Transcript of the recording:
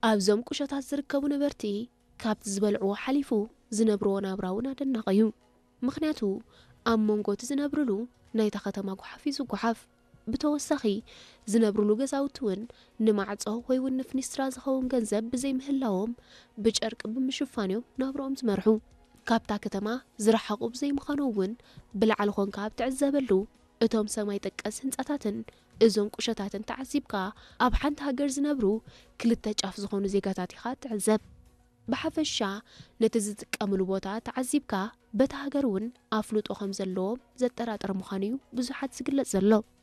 ኣብዞም ቁሸታት ዝርከቡ ነበርቲ ካብቲ ዝበልዕዎ ሓሊፉ ዝነብርዎ ናብራ እውን ኣደናቂ እዩ ምክንያቱ ኣብ መንጎቲ ዝነብርሉ ናይታ ከተማ ጉሓፍ እዩ ዝጉሓፍ ብተወሳኺ ዝነብርሉ ገዛውቲ እውን ንማዕፆ ወይ እውን ንፍኒስትራ ዝኸውን ገንዘብ ብዘይ ምህላዎም ብጨርቂ ብምሽፋን እዮም ናብርኦም ዝመርሑ ካብታ ከተማ ዝረሓቁ ብዘይ ምዃኑ እውን ብላዕሊ ኮንካ ኣብ ትዕዘበሉ እቶም ሰማይ ጠቀስ ህንፃታትን እዞም ቁሸታትን ተዓዚብካ ኣብ ሓንቲ ሃገር ዝነብሩ ክልተ ጫፍ ዝኾኑ ዜጋታት ኢኻ ትዕዘብ ብሓፈሻ ነቲ ዝጥቀምሉ ቦታ ተዓዚብካ በታ ሃገር እውን ኣፍልጦ ከም ዘለዎም ዘጠራጥር ምዃኑ እዩ ብዙሓት ዝግለጽ ዘሎ